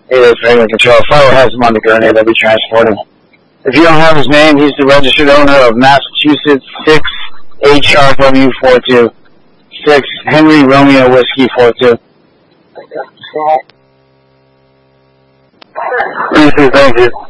8 for England Control. Fire has him on the gurney. They'll be transporting. If you don't have his name, he's the registered owner of Massachusetts 6 HRW42. 6 Henry Romeo Whiskey 42. Thank you.